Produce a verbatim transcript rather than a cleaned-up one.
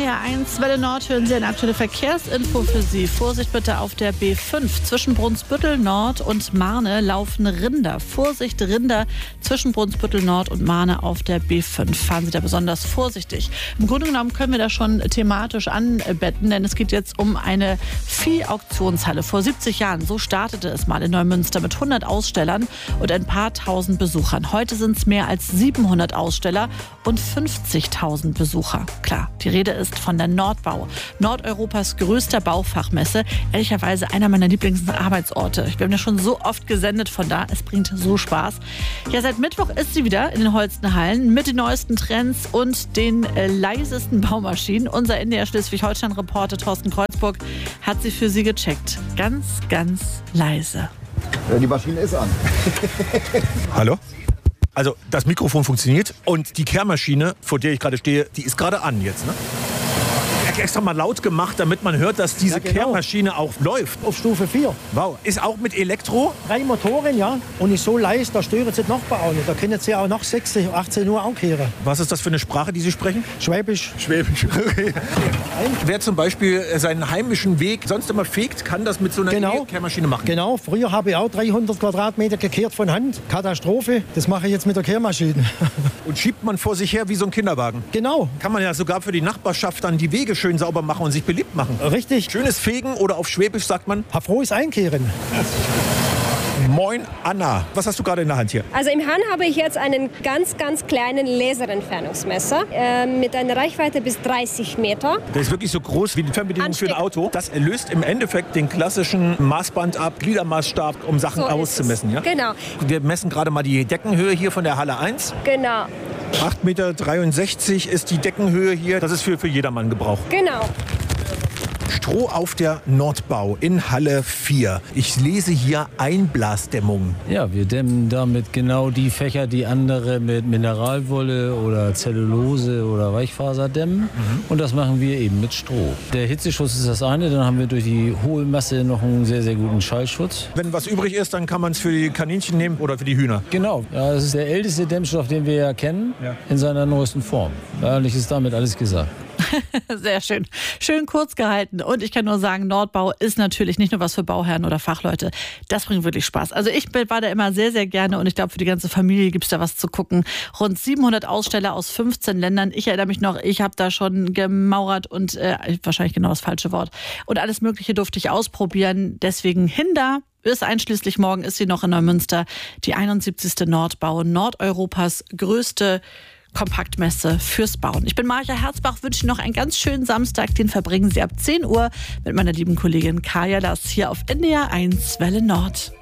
R eins Welle Nord hören Sie eine aktuelle Verkehrsinfo für Sie. Vorsicht bitte auf der B fünf. Zwischen Brunsbüttel Nord und Marne laufen Rinder. Vorsicht, Rinder zwischen Brunsbüttel Nord und Marne auf der B fünf. Fahren Sie da besonders vorsichtig. Im Grunde genommen können wir das schon thematisch anbetten, denn es geht jetzt um eine Viehauktionshalle. Vor siebzig Jahren, so startete es mal in Neumünster mit hundert Ausstellern und ein paar tausend Besuchern. Heute sind es mehr als siebenhundert Aussteller und fünfzigtausend Besucher. Klar, die Rede ist von der Nordbau, Nordeuropas größter Baufachmesse. Ehrlicherweise einer meiner Lieblingsarbeitsorte. Wir haben ja schon so oft gesendet von da. Es bringt so Spaß. Ja, seit Mittwoch ist sie wieder in den Holstenhallen mit den neuesten Trends und den äh, leisesten Baumaschinen. Unser N D R Schleswig-Holstein-Reporter Thorsten Kreuzburg hat sie für Sie gecheckt. Ganz, ganz leise. Ja, die Maschine ist an. Hallo? Also das Mikrofon funktioniert und die Kehrmaschine, vor der ich gerade stehe, die ist gerade an jetzt, ne? Extra mal laut gemacht, damit man hört, dass diese ja, genau. Kehrmaschine auch läuft. Auf Stufe vier. Wow. Ist auch mit Elektro? Drei Motoren, ja. Und ist so leise, da stören sie die Nachbarn auch nicht. Da können sie auch noch sechzehn, achtzehn Uhr auch kehren. Was ist das für eine Sprache, die Sie sprechen? Schwäbisch. Schwäbisch, okay. Wer zum Beispiel seinen heimischen Weg sonst immer fegt, kann das mit so einer genau. Kehrmaschine machen? Genau. Früher habe ich auch dreihundert Quadratmeter gekehrt von Hand. Katastrophe. Das mache ich jetzt mit der Kehrmaschine. Und schiebt man vor sich her wie so ein Kinderwagen? Genau. Kann man ja sogar für die Nachbarschaft dann die Wege schön sauber machen und sich beliebt machen. Richtig. Schönes Fegen oder auf Schwäbisch sagt man? Frohes Einkehren. Moin Anna, was hast du gerade in der Hand hier? Also im Hand habe ich jetzt einen ganz, ganz kleinen Laserentfernungsmesser äh, mit einer Reichweite bis dreißig Meter. Der ist wirklich so groß wie die Fernbedienung für ein Auto. Das löst im Endeffekt den klassischen Maßband ab, Gliedermaßstab, um Sachen so auszumessen. Ja? Genau. Wir messen gerade mal die Deckenhöhe hier von der Halle eins. Genau. acht Komma dreiundsechzig Meter ist die Deckenhöhe hier. Das ist für, für jedermann Gebrauch. Genau. Stroh auf der Nordbau in Halle vier. Ich lese hier Einblasdämmung. Ja, wir dämmen damit genau die Fächer, die andere mit Mineralwolle oder Zellulose oder Weichfaser dämmen. Mhm. Und das machen wir eben mit Stroh. Der Hitzeschutz ist das eine, dann haben wir durch die hohe Masse noch einen sehr, sehr guten Schallschutz. Wenn was übrig ist, dann kann man es für die Kaninchen nehmen oder für die Hühner. Genau, ja, das ist der älteste Dämmstoff, den wir ja kennen, ja. in seiner neuesten Form. Eigentlich ist damit alles gesagt. Sehr schön. Schön kurz gehalten. Und ich kann nur sagen, Nordbau ist natürlich nicht nur was für Bauherren oder Fachleute. Das bringt wirklich Spaß. Also ich war da immer sehr, sehr gerne und ich glaube, für die ganze Familie gibt es da was zu gucken. Rund siebenhundert Aussteller aus fünfzehn Ländern. Ich erinnere mich noch, ich habe da schon gemauert und äh, wahrscheinlich genau das falsche Wort. Und alles Mögliche durfte ich ausprobieren. Deswegen hin da. Bis einschließlich morgen ist sie noch in Neumünster. Die einundsiebzigste Nordbau, Nordeuropas größte Kompaktmesse fürs Bauen. Ich bin Marja Herzbach, wünsche Ihnen noch einen ganz schönen Samstag. Den verbringen Sie ab zehn Uhr mit meiner lieben Kollegin Kaya Lass hier auf N D R eins Welle Nord.